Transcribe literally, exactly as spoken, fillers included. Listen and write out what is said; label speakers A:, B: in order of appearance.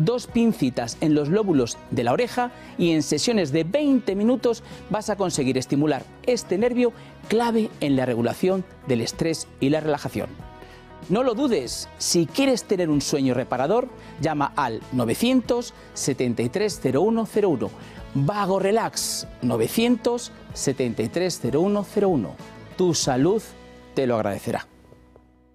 A: dos pincitas en los lóbulos de la oreja y en sesiones de veinte minutos vas a conseguir estimular este nervio clave en la regulación del estrés y la relajación. No lo dudes, si quieres tener un sueño reparador, llama al novecientos setenta y tres cero uno cero uno. Vago Relax, novecientos setenta y tres cero uno cero uno. Tu salud te lo agradecerá.